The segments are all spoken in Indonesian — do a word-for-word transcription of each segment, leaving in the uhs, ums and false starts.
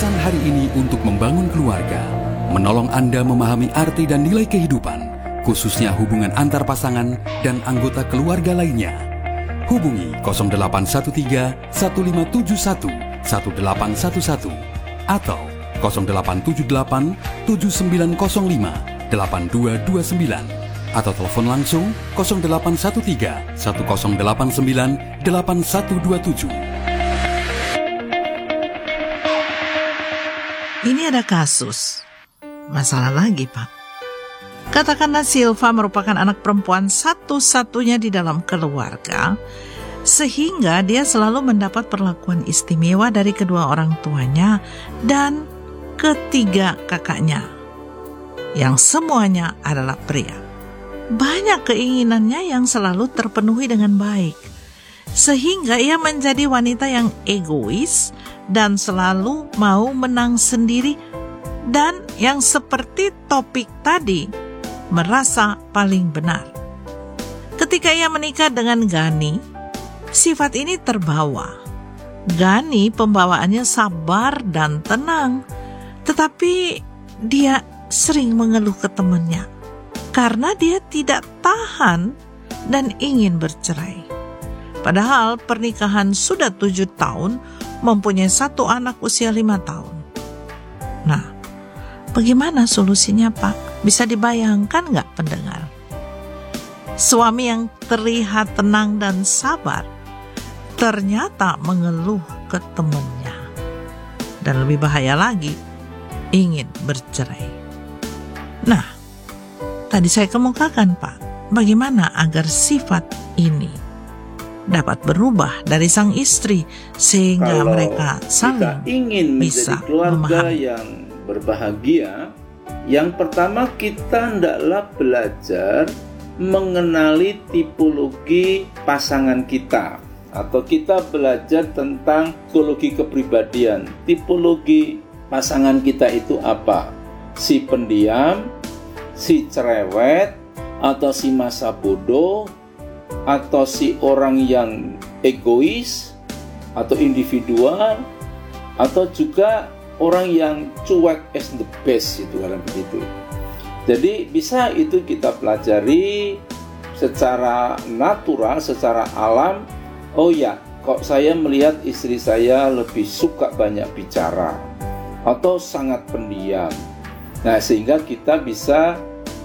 Pesan hari ini untuk membangun keluarga, menolong Anda memahami arti dan nilai kehidupan, khususnya hubungan antar pasangan dan anggota keluarga lainnya. Hubungi nol delapan satu tiga, satu lima tujuh satu, satu delapan satu satu atau nol delapan tujuh delapan, tujuh sembilan nol lima, delapan dua dua sembilan atau telepon langsung nol delapan satu tiga, satu nol delapan sembilan, delapan satu dua tujuh. Ini ada kasus. Masalah lagi, Pak. Katakanlah Silva merupakan anak perempuan satu-satunya di dalam keluarga, sehingga dia selalu mendapat perlakuan istimewa dari kedua orang tuanya dan ketiga kakaknya, yang semuanya adalah pria. Banyak keinginannya yang selalu terpenuhi dengan baik, sehingga ia menjadi wanita yang egois dan selalu mau menang sendiri, dan yang seperti topik tadi, merasa paling benar. Ketika ia menikah dengan Gani, sifat ini terbawa. Gani pembawaannya sabar dan tenang, tetapi dia sering mengeluh ke temannya karena dia tidak tahan dan ingin bercerai. Padahal pernikahan sudah tujuh tahun, mempunyai satu anak usia lima tahun. Nah, bagaimana solusinya, Pak? Bisa dibayangkan nggak pendengar? Suami yang terlihat tenang dan sabar ternyata mengeluh ke temannya. Dan lebih bahaya lagi, ingin bercerai. Nah, tadi saya kemukakan, Pak, bagaimana agar sifat ini dapat berubah dari sang istri sehingga Kalau mereka saling kita ingin bisa menjadi keluarga memahami. yang berbahagia, yang pertama kita hendaklah belajar mengenali tipologi pasangan kita, atau kita belajar tentang psikologi kepribadian. Tipologi pasangan kita itu apa? Si pendiam, si cerewet, atau si masa bodoh, atau si orang yang egois atau individual, atau juga orang yang cuek as the best, itu kan begitu. Jadi bisa itu kita pelajari secara natural, secara alam. Oh ya, kok saya melihat istri saya lebih suka banyak bicara atau sangat pendiam. Nah, sehingga kita bisa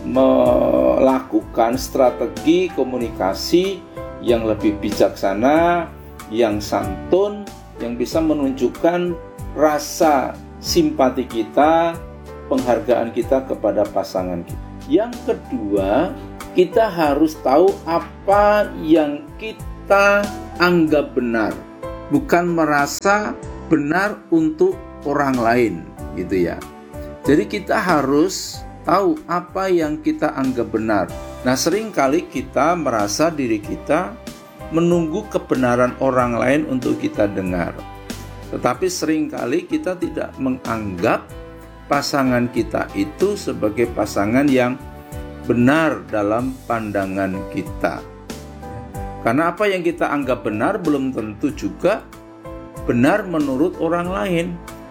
melakukan strategi komunikasi yang lebih bijaksana, yang santun, yang bisa menunjukkan rasa simpati kita, penghargaan kita kepada pasangan kita. Yang kedua, kita harus tahu apa yang kita anggap benar, bukan merasa benar untuk orang lain, gitu ya. Jadi kita harus tahu apa yang kita anggap benar. Nah, seringkali kita merasa diri kita menunggu kebenaran orang lain untuk kita dengar. Tetapi seringkali kita tidak menganggap pasangan kita itu sebagai pasangan yang benar dalam pandangan kita. Karena apa yang kita anggap benar belum tentu juga benar menurut orang lain.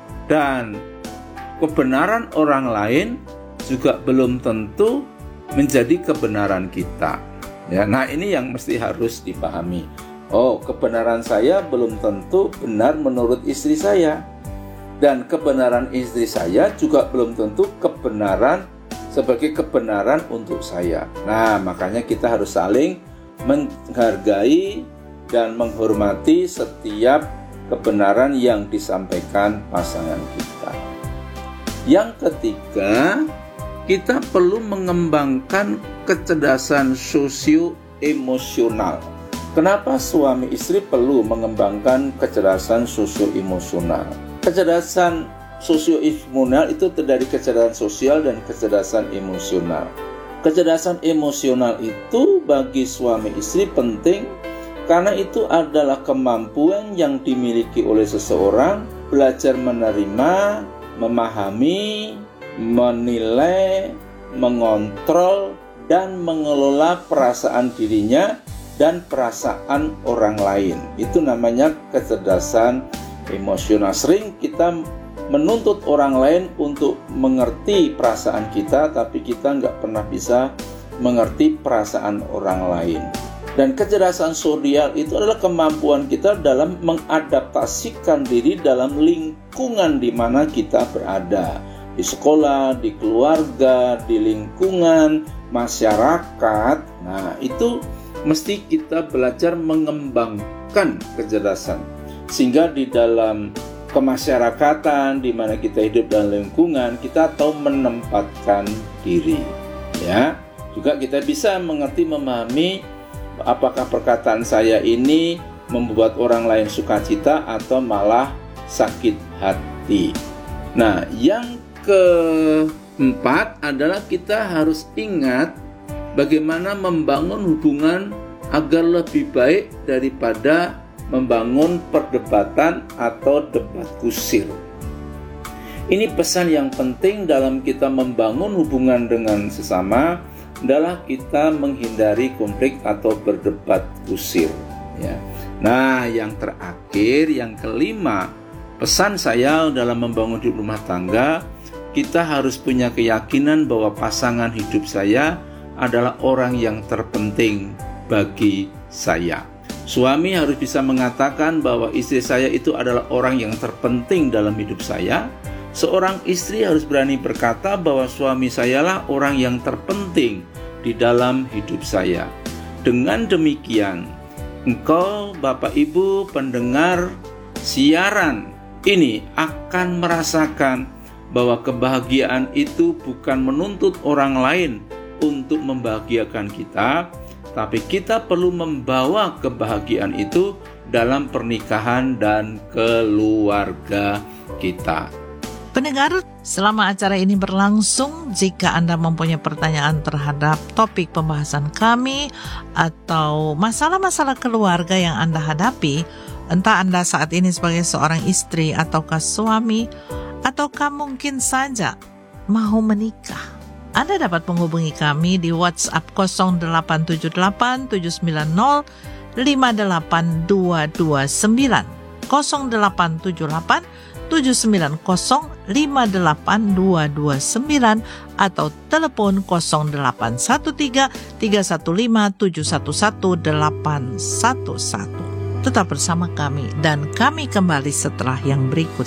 Dan kebenaran orang lain juga belum tentu menjadi kebenaran kita. Ya, nah ini yang mesti harus dipahami. Oh, kebenaran saya belum tentu benar menurut istri saya. Dan kebenaran istri saya juga belum tentu kebenaran sebagai kebenaran untuk saya. Nah, makanya kita harus saling menghargai dan menghormati setiap kebenaran yang disampaikan pasangan kita. Yang ketiga, kita perlu mengembangkan kecerdasan sosio-emosional. Kenapa suami istri perlu mengembangkan kecerdasan sosio-emosional? Kecerdasan sosio-emosional itu terdiri dari kecerdasan sosial dan kecerdasan emosional. Kecerdasan emosional itu bagi suami istri penting karena itu adalah kemampuan yang dimiliki oleh seseorang belajar menerima, memahami, menilai, mengontrol, dan mengelola perasaan dirinya dan perasaan orang lain. Itu namanya kecerdasan emosional. Sering kita menuntut orang lain untuk mengerti perasaan kita, tapi kita nggak pernah bisa mengerti perasaan orang lain. Dan kecerdasan sosial itu adalah kemampuan kita dalam mengadaptasikan diri dalam lingkungan di mana kita berada. Di sekolah, di keluarga, di lingkungan, masyarakat. Nah, itu mesti kita belajar mengembangkan kecerdasan. Sehingga di dalam kemasyarakatan di mana kita hidup dalam lingkungan, kita tahu menempatkan diri. Ya, juga kita bisa mengerti, memahami apakah perkataan saya ini membuat orang lain sukacita atau malah sakit hati. Nah, yang keempat adalah kita harus ingat bagaimana membangun hubungan agar lebih baik daripada membangun perdebatan atau debat kusir. Ini pesan yang penting dalam kita membangun hubungan dengan sesama, adalah kita menghindari konflik atau berdebat kusir. Ya. Nah, yang terakhir, yang kelima, pesan saya dalam membangun hidup rumah tangga, kita harus punya keyakinan bahwa pasangan hidup saya adalah orang yang terpenting bagi saya. Suami harus bisa mengatakan bahwa istri saya itu adalah orang yang terpenting dalam hidup saya. Seorang istri harus berani berkata bahwa suami sayalah orang yang terpenting di dalam hidup saya. Dengan demikian, engkau Bapak Ibu pendengar siaran ini akan merasakan bahwa kebahagiaan itu bukan menuntut orang lain untuk membahagiakan kita, tapi kita perlu membawa kebahagiaan itu dalam pernikahan dan keluarga kita. Pendengar, selama acara ini berlangsung, jika Anda mempunyai pertanyaan terhadap topik pembahasan kami atau masalah-masalah keluarga yang Anda hadapi, entah Anda saat ini sebagai seorang istri ataukah suami, ataukah mungkin saja mau menikah, Anda dapat menghubungi kami di WhatsApp nol delapan tujuh delapan tujuh sembilan nol lima delapan dua dua sembilan nol delapan tujuh delapan tujuh sembilan nol lima delapan dua dua sembilan atau telepon nol delapan satu tiga tiga satu lima tujuh satu satu delapan satu satu. Tetap bersama kami dan kami kembali setelah yang berikut